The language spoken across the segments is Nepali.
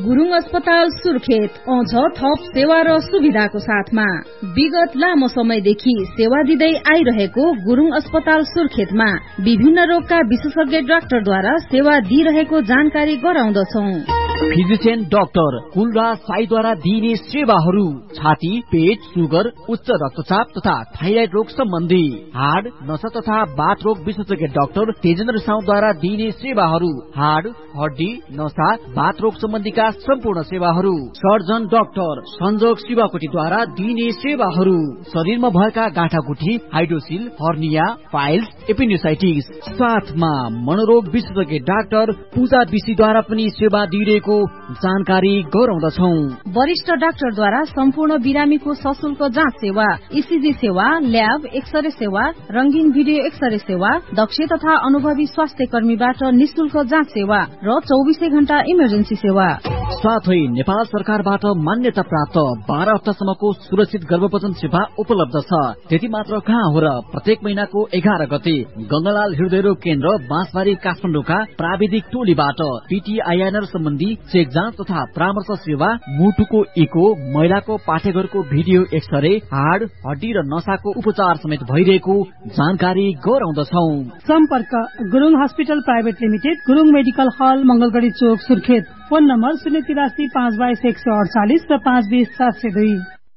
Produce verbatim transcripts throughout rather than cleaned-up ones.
गुरुङ अस्पताल सुर्खेत आउँछ थप सेवा र सुविधाको साथमा। विगत लामो समयदेखि सेवा दिँदै आइरहेको गुरुङ अस्पताल सुर्खेतमा विभिन्न रोगका विशेषज्ञ डाक्टरद्वारा सेवा दिइरहेको जानकारी गराउँदछौं। फिजिशियन डाक्टर कुलराज साईद्वारा दिइने सेवाहरू छाती, पेट, सुगर, उच्च रक्तचाप तथा थाइराइड रोग सम्बन्धी, हाड, नसा तथा बाथ रोग विशेषज्ञ डाक्टर तेजेन्द्र साउद्वारा दिइने सेवाहरू, हाड, हड्डी, नसा, बाथ रोग सम्बन्धीका सम्पूर्ण सेवाहरू, सर्जन डाक्टर संजोग शिवाकोटीद्वारा दिइने सेवाहरू, शरीरमा भएका गाँठागुठी, हाइड्रोसिल, हर्निया, फाइल्स, एपेन्डिसाइटिस, साथमा मनोरोग विशेषज्ञ डाक्टर पूजा विशीद्वारा पनि सेवा दिइरहेको जानकारी गराउँदछौ। वरिष्ठ डाक्टरद्वारा सम्पूर्ण बिरामीको सशुल्क जाँच सेवा, इसिजी सेवा, ल्याब, एक्सरे सेवा, रंगीन भिडियो एक्सरे सेवा, दक्ष तथा अनुभवी स्वास्थ्य कर्मीबाट निशुल्क जाँच सेवा र चौबिसै घण्टा इमर्जेन्सी सेवा। साथै नेपाल सरकारबाट मान्यता प्राप्त बाह्र हप्तासम्मको सुरक्षित गर्भपतन सेवा उपलब्ध छ। त्यति मात्र कहाँ हो र, प्रत्येक महिनाको एघार गते गंगालाल हृदयरोग केन्द्र बाँसबारी काठमाडौँका प्राविधिक टोलीबाट पीटीआईएनआर सम्बन्धी चेक जाँच तथा परामर्श सेवा, मुटुको इको, महिलाको पाठेघरको भिडियो एक्सरे, हाड, हड्डी र नसाको उपचार समेत भइरहेको जानकारी गराउँदछौ। सम्पर्क Gurung hospital private limited, Gurung medical हल, मंगलगढ़ी चोक, सुर्खेत। फोन नम्बर शून्य तिरासी पाँच बाइस एक सय अडचालिस र पाँच बीस सात सय दुई।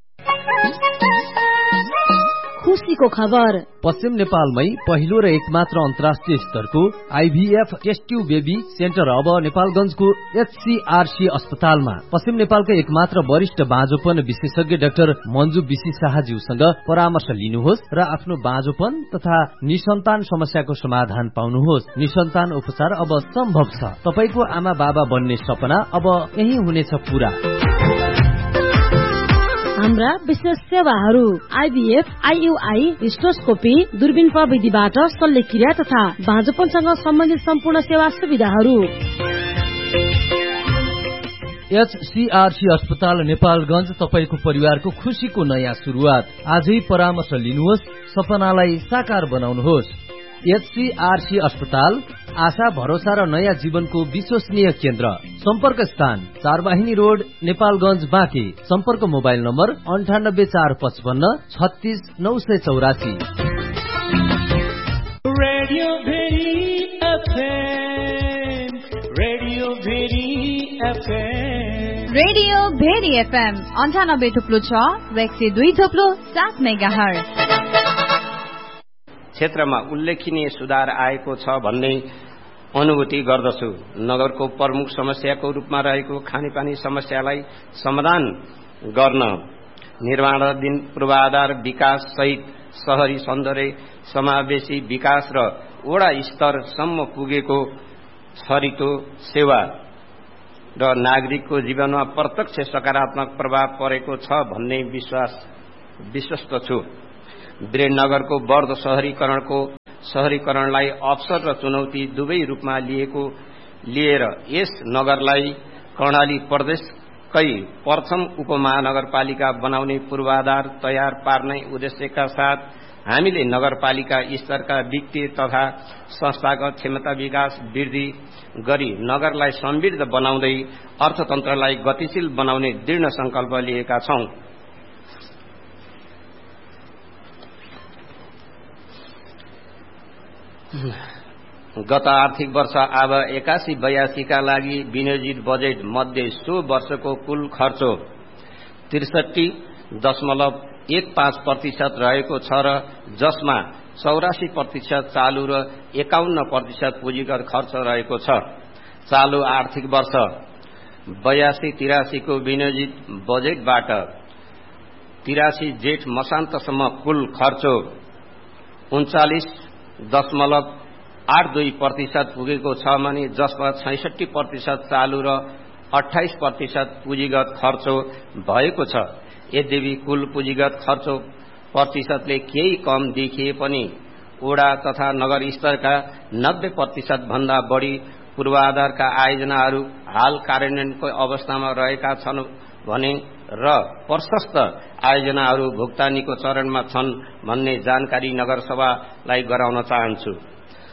खुशीको खबर, पश्चिम नेपालमै पहिलो र एकमात्र अन्तर्राष्ट्रिय स्तरको आईभीएफ टेस्ट ट्यूब बेबी सेन्टर अब नेपालगंजको एचसीआरसी अस्पतालमा। पश्चिम नेपालका एकमात्र वरिष्ठ बाँझोपन विशेषज्ञ डाक्टर मन्जु विशी शाहज्यूसँग परामर्श लिनुहोस् र आफ्नो बाँझोपन तथा निसन्तान समस्याको समाधान पाउनुहोस्। निसन्तान उपचार अब सम्भव छ। तपाईको आमा बाबा बन्ने सपना अब यही हुनेछ पूरा। हाम्रा विशेष सेवाहरू आईभीएफ, आईयूआई, हिस्टोस्कोपी, दूरबीन प्रविधिबाट शल्यक्रिया तथा बाँझोपनसँग सम्बन्धित सम्पूर्ण सेवा सुविधाहरू। एचसीआरसी अस्पताल नेपालगंज, तपाईको परिवारको खुशीको नयाँ सुरुवात। आजै परामर्श लिनुहोस्, सपनालाई साकार बनाउनुहोस्। एचसीआरसी अस्पताल आशा, भरोसा र नयाँ जीवनको विश्वसनीय केन्द्र। सम्पर्क स्थान चारवाहिनी रोड, नेपालगंज, बाँके। सम्पर्क मोबाइल नम्बर अन्ठानब्बे चार पचपन्न छत्तीस नौ सय चौरासी। Radio very FM, radio very FM, radio very FM अन्ठानब्बे थुप्लो छ र एक सय दुई थुप्लो सात मेगाहर्ज। क्षेत्रमा उल्लेखनीय सुधार आएको छ भन्ने अनुभूति गर्दछु। नगरको प्रमुख समस्याको रूपमा रहेको खानेपानी समस्यालाई समाधान गर्न निर्माणाधीन पूर्वाधार विकास सहित शहरी सौन्दर्य समावेशी विकास र वडा स्तरसम्म पुगेको छरितो सेवा र नागरिकको जीवनमा प्रत्यक्ष सकारात्मक प्रभाव परेको छ भन्ने विश्वास विश्वस्त छु। वीरेन्द्रनगरको बढ्दो शहरीकरणको शहरीकरणलाई अवसर र चुनौती दुवै रूपमा लिएको लिएर यस नगरलाई कर्णाली प्रदेशकै प्रथम उपमहानगरपालिका बनाउने पूर्वाधार तयार पार्ने उद्देश्यका साथ हामीले नगरपालिका स्तरका वित्तीय तथा संस्थागत क्षमता विकास वृद्धि गरी नगरलाई समृद्ध बनाउँदै अर्थतन्त्रलाई गतिशील बनाउने दृढ संकल्प लिएका छौं। गत आर्थिक वर्ष अब एकासी बयासी का लागि विनियोजित बजेट मध्ये सो वर्षको कुल खर्च त्रिसठी दशमलव एक पाँच प्रतिशत रहेको छ र जसमा चौरासी प्रतिशत चालू र एकाउन्न प्रतिशत पुँजीगत खर्च रहेको छ। चालू आर्थिक वर्ष बयासी तिरासी को विनियोजित बजेटबाट तिरासी जेठ मसान्तसम्म कुल खर्च उन्चालिस दशमलव आठ दुई प्रतिशत पुगेको छ भने जसमा छैसठी प्रतिशत चालू र अठाइस प्रतिशत पुँजीगत खर्च भएको छ। यद्यपि कुल पुँजीगत खर्च प्रतिशतले केही कम देखिए पनि वडा तथा नगर स्तरका नब्बे प्रतिशत भन्दा बढी पूर्वाधारका आयोजनाहरू हाल कार्यान्वयनको अवस्थामा रहेका छन् भने र प्रशस्त आयोजनाहरू भुक्तानीको चरणमा छन् भन्ने जानकारी नगरसभालाई गराउन चाहन्छु।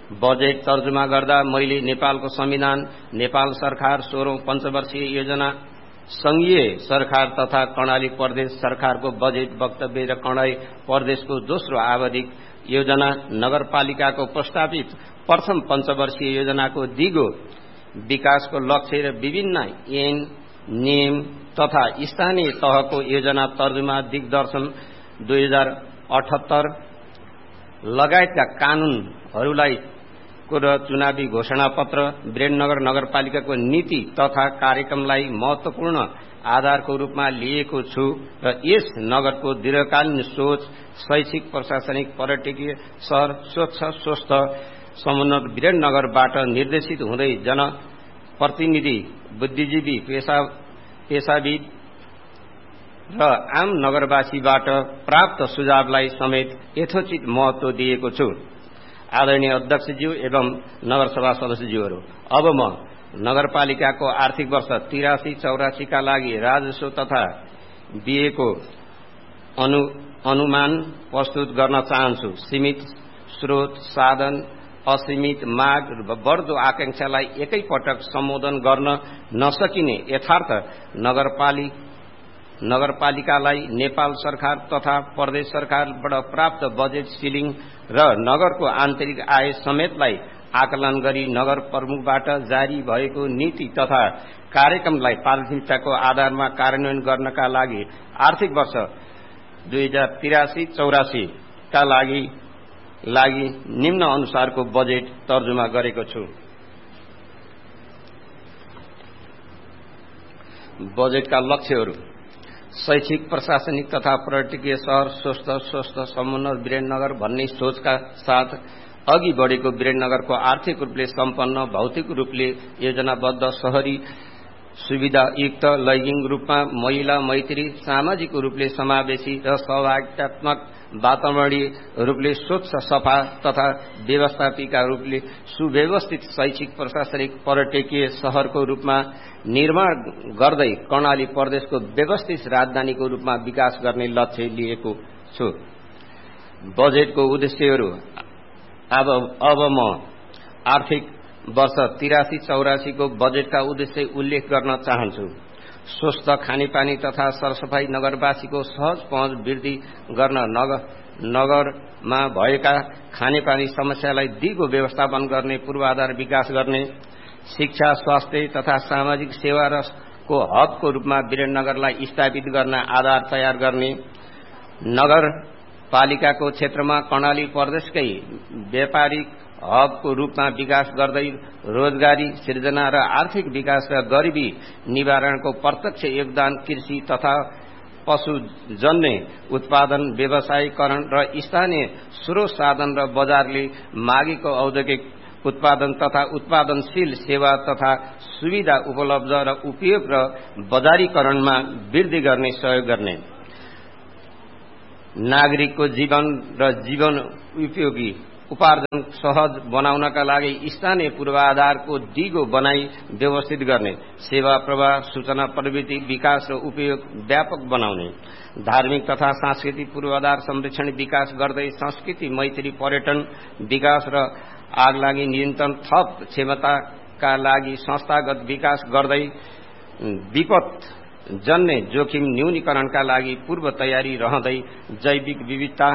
बजेट तर्जुमा गर्दा मैले नेपालको संविधान, नेपाल सरकार सोह्रौं पञ्चवर्षीय योजना, संघीय सरकार तथा कर्णाली प्रदेश सरकारको बजेट वक्तव्य र कर्णाली प्रदेशको दोस्रो आवधिक योजना, नगरपालिकाको प्रस्तावित प्रथम पञ्चवर्षीय योजनाको दिगो विकासको लक्ष्य र विभिन्न ऐन नियम तथा स्थानीय तहको योजना तर्जुमा दिग्दर्शन दुई हजार अठहत्तर लगायतका कानूनहरूलाई को र चुनावी घोषणा पत्र, विराटनगर नगरपालिकाको नीति तथा कार्यक्रमलाई महत्वपूर्ण आधारको रूपमा लिएको छु र यस नगरको दीर्घकालीन सोच, शैक्षिक, प्रशासनिक, पर्यटकीय शहर, स्वच्छ स्वस्थ समुन्नत विराटनगरबाट निर्देशित हुँदै जनप्रतिनिधि, बुद्धिजीवी, पेशा पेशाविद र आम नगरवासीबाट प्राप्त सुझावलाई समेत यथोचित महत्व दिएको छु। आदरणीय अध्यक्षज्यू एवं नगरसभा सदस्यज्यूहरू, अब म नगरपालिकाको आर्थिक वर्ष तिरासी चौरासी का लागि राजस्व तथा व्ययको अनु, अनुमान प्रस्तुत गर्न चाहन्छु। सीमित स्रोत, साधन, असीमित माग र बढ्दो आकांक्षालाई एकै पटक सम्बोधन गर्न नसकिने यथार्थ नगरपालिका नगरपालिकालाई नेपाल सरकार तथा प्रदेश सरकारबाट प्राप्त बजेट सिलिङ र नगरको आन्तरिक आय समेतलाई आकलन गरी नगर प्रमुखबाट जारी भएको नीति तथा कार्यक्रमलाई प्राथमिकताको आधारमा कार्यान्वयन गर्नका लागि आर्थिक वर्ष दुई हजार तिरासी चौरासी का लागि लागि निम्न अनुसारको बजेट तर्जुमा गरेको छु। बजेटका लक्ष्यहरू: शैक्षिक, प्रशासनिक तथा पर्यटकीय शहर, स्वस्थ स्वस्थ समुन्नत विराटनगर भन्ने सोचका साथ अघि बढेको विराटनगरको आर्थिक रूपले सम्पन्न, भौतिक रूपले योजनाबद्ध, शहरी सुविधायुक्त, लैंगिक रूपमा महिला मैत्री, सामाजिक रूपले समावेशी र सहभागितात्मक, वातावरणीय रूपले स्वच्छ सफा तथा व्यवस्थापिका रूपले सुव्यवस्थित, शैक्षिक, प्रशासनिक, पर्यटकीय शहरको रूपमा निर्माण गर्दै कर्णाली प्रदेशको व्यवस्थित राजधानीको रूपमा विकास गर्ने लक्ष्य लिएको छु। बजेटको उद्देश्यहरू: अब अब म आर्थिक वर्ष तिरासी चौरासी को बजेटका उद्देश्य उल्लेख गर्न चाहन्छु। स्वस्थ खानेपानी तथा सरसफाई, नगरवासीको सहज पहुँच वृद्धि गर्न, नगर नगरमा भएका खानेपानी समस्यालाई दिगो व्यवस्थापन गर्ने, पूर्वाधार विकास गर्ने, शिक्षा, स्वास्थ्य तथा सामाजिक सेवा र को हबको रूपमा विराटनगरलाई स्थापित गर्न आधार तयार गर्ने, नगरपालिकाको क्षेत्रमा कर्णाली प्रदेशकै व्यापारिक हबको रूपमा विकास गर्दै रोजगारी सृजना र आर्थिक विकास र गरिबी निवारणको प्रत्यक्ष योगदान, कृषि तथा पशुजन्य उत्पादन, व्यवसायीकरण र स्थानीय स्रोत साधन र बजारले मागेको औद्योगिक उत्पादन तथा उत्पादनशील सेवा तथा सुविधा उपलब्ध र उपयोग र बजारीकरणमा वृद्धि गर्ने सहयोग गर्ने, नागरिकको जीवन र जीवन उपयोगी उपार्जन सहज बनाउनका लागि स्थानीय पूर्वाधारको दिगो बनाई व्यवस्थित गर्ने, सेवा प्रवाह, सूचना प्रविधि विकास र उपयोग व्यापक बनाउने, धार्मिक तथा सांस्कृतिक पूर्वाधार संरक्षण विकास गर्दै संस्कृति मैत्री पर्यटन विकास र आगलागी नियन्त्रण थप क्षमताका लागि संस्थागत विकास गर्दै विपद जन्य जोखिम न्यूनीकरणका लागि पूर्व तयारी रहँदै जैविक विविधता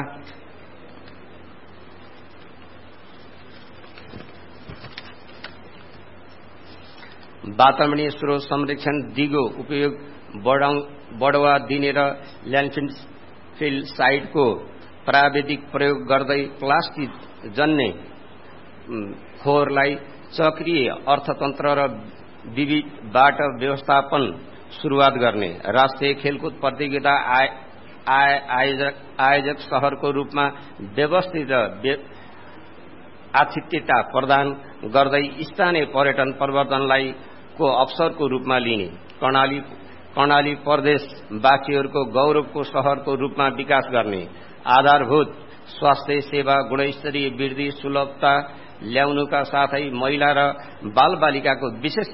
वातावरणीय स्रोत संरक्षण दिगो उपयोग बढावा दिने र ल्यान्डफिल साइटको प्राविधिक प्रयोग गर्दै प्लास्टिक जन्य फोहोरलाई चक्रीय अर्थतन्त्र र विविधबाट व्यवस्थापन सुरुवात गर्ने, राष्ट्रिय खेलकुद प्रतियोगिता आयोजक शहरको रूपमा व्यवस्थित र आतिथ्यता प्रदान गर्दै स्थानीय पर्यटन प्रवर्धनलाई को अवसरको रूपमा लिने, कर्णाली कर्णाली प्रदेशवासीहरूको गौरवको शहरको रूपमा विकास गर्ने, आधारभूत स्वास्थ्य सेवा गुणस्तरीय वृद्धि सुलभता ल्याउनुका साथै महिला र बालबालिकाको विशेष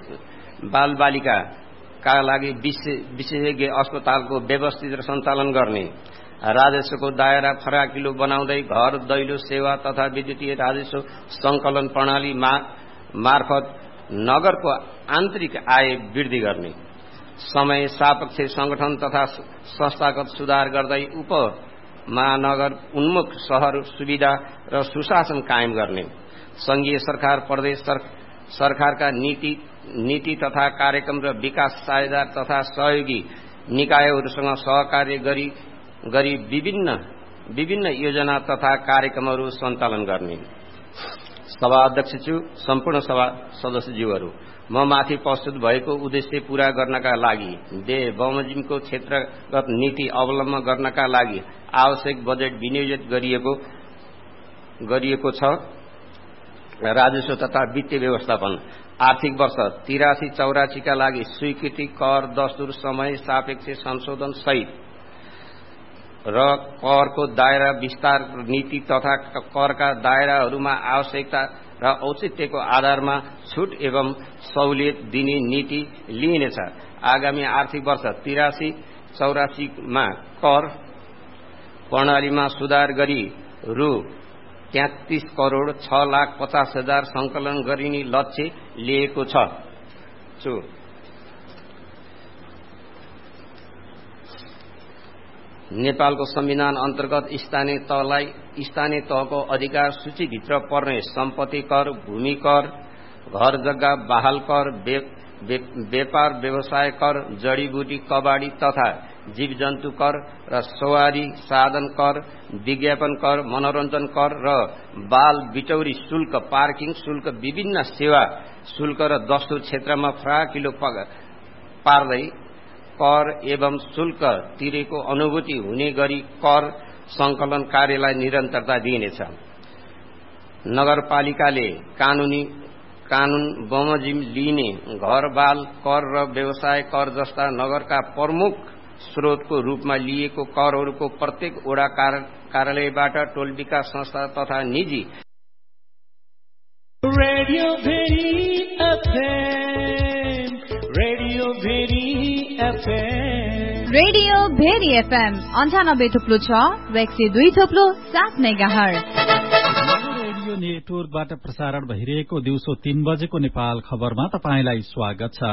बालबालिकाका लागि विशेषज्ञ अस्पतालको व्यवस्थित र सञ्चालन गर्ने, राजस्वको दायरा फराकिलो बनाउँदै घर दैलो सेवा तथा विद्युतीय राजस्व संकलन प्रणाली मार्फत नगरको आन्तरिक आय वृद्धि गर्ने, समय सापेक्ष संगठन तथा संस्थागत सुधार गर्दै उप महानगर उन्मुख शहर सुविधा र सुशासन कायम गर्ने, संघीय सरकार प्रदेश सरकारका नीति नीति तथा कार्यक्रम र विकास साझेदार तथा सहयोगी निकायहरूसँग सहकार्य गरी गरी विभिन्न विभिन्न योजना तथा कार्यक्रमहरू सञ्चालन गर्ने। सभा अध्यक्षज्यू, सम्पूर्ण सभा सदस्यज्यूहरू, म माथि प्रस्तुत भएको उद्देश्य पूरा गर्नका लागि दे बमोजिमको क्षेत्रगत नीति अवलम्बन गर्नका लागि आवश्यक बजेट विनियोजित गरिएको गरिएको छ। राजस्व तथा वित्तीय व्यवस्थापन आर्थिक वर्ष तिरासी चौरासी का लागि स्वीकृति कर दस्तुर समय सापेक्ष संशोधन सहित र करको दायरा विस्तार नीति तथा करका दायराहरूमा आवश्यकता र औचित्यको आधारमा छुट एवं सहुलियत दिने नीति लिइनेछ। आगामी आर्थिक वर्ष तिरासी चौरासीमा कर प्रणालीमा सुधार गरी रु तैंतीस करोड़ छ लाख पचास हजार संकलन गरिने लक्ष्य लिएको छ। नेपालको संविधान अन्तर्गत स्थानीय तहलाई स्थानीय तहको अधिकार सूचीभित्र पर्ने सम्पत्ति कर, भूमि कर, घर जग्गा बहाल कर, व्यापार व्यवसाय कर, जडीबुटी कबाडी तथा जीव जन्तु कर र सवारी साधन कर, विज्ञापन कर, मनोरञ्जन कर र बाल बिटौरी शुल्क, पार्किङ शुल्क, विभिन्न सेवा शुल्क र दस्तुर क्षेत्रमा फराकिलो पार्दै कर एवं शुल्क तिरेको अनुभूति हुने गरी कर संकलन कार्यलाई निरन्तरता दिइनेछ। नगरपालिकाले कानूनी कानून बमोजिम लिने घर बाल कर र व्यवसाय कर जस्ता नगरका प्रमुख स्रोतको रूपमा लिएको करहरूको प्रत्येक वडा कार्यालयबाट टोल विकास संस्था तथा निजी radio very FM, radio very FM, radio very FM अन्ठानब्बे थुप्लो छ र एक सय दुई थुप्लो सात मेगाहर्ज रेडियो नेटवर्कबाट प्रसारण भइरहेको दिउँसो तीन बजेको नेपाल खबरमा तपाईंलाई स्वागत छ।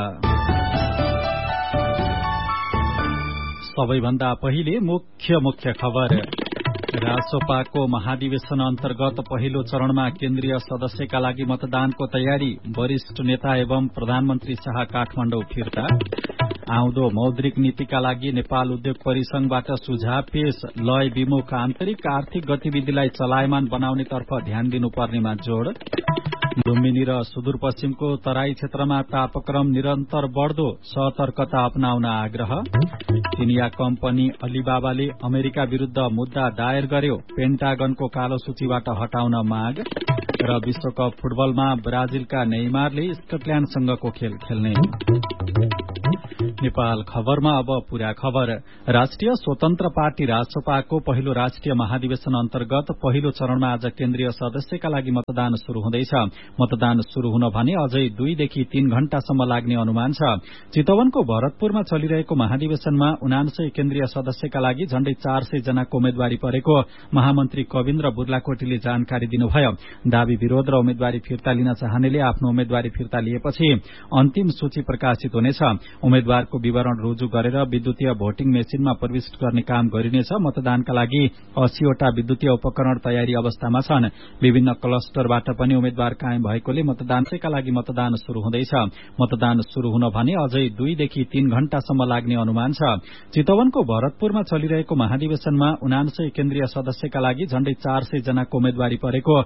सबैभन्दा पहिले मुख्य मुख्य खबर। रासोपाको महाधिवेशन अन्तर्गत पहिलो चरणमा केन्द्रीय सदस्यका लागि मतदानको तयारी, वरिष्ठ नेता एवं प्रधानमन्त्री शाह काठमाडौँ फिर्ता। आउँदो मौद्रिक नीतिका लागि नेपाल उद्योग परिसंघबाट सुझाव पेश, लय विमुख आन्तरिक आर्थिक गतिविधिलाई चलायमान बनाउनेतर्फ ध्यान दिनुपर्नेमा जोड़। लुम्बिनी र सुदूरपश्चिमको तराई क्षेत्रमा तापक्रम निरन्तर बढ्दो, सतर्कता अपनाउन आग्रह। चिनिया कम्पनी अलिबाबाले अमेरिका विरूद्ध मुद्दा दायर गर्यो, पेन्टागनको कालो सूचीबाट हटाउन माग। र विश्वकप फुटबलमा ब्राजिलका नेइमारले स्कटल्याण्डसँगको खेल खेल्ने। नेपाल खबरमा अब पूरा खबर। राष्ट्रिय स्वतन्त्र पार्टी रासपाको पहिलो राष्ट्रिय महाधिवेशन अन्तर्गत पहिलो चरणमा आज केन्द्रीय सदस्यका लागि मतदान शुरू हुँदैछ। मतदान शुरू हुन भने अझै दुईदेखि तीन घण्टासम्म लाग्ने अनुमान छ। चितवनको भरतपुरमा चलिरहेको महाधिवेशनमा उनान्सय केन्द्रीय सदस्यका लागि झण्डै चार सय जनाको उम्मेद्वारी परेको महामन्त्री कविन्द्र बुर्लाकोटीले जानकारी दिनुभयो। दावी विरोध र उम्मेद्वारी फिर्ता लिन चाहनेले आफ्नो उम्मेद्वारी फिर्ता लिएपछि अन्तिम सूची प्रकाशित हुनेछ। उम्मेद्वारको विवरण रुजु गरेर विद्युतीय भोटिङ मेसिनमा प्रविष्ट गर्ने काम गरिनेछ। मतदानका लागि अस्सीवटा विद्युतीय उपकरण तयारी अवस्थामा छन्। विभिन्न क्लस्टरबाट पनि उम्मेद्वार कायम भएकोले मतदानका लागि मतदान शुरू हुँदैछ। मतदान शुरू हुन भने अझै दुईदेखि तीन घण्टासम्म लाग्ने अनुमान छ। चितवनको भरतपुरमा चलिरहेको महाधिवेशनमा उनान्सय केन्द्रीय सदस्यका लागि झण्डै चार सय जनाको उम्मेद्वारी परेको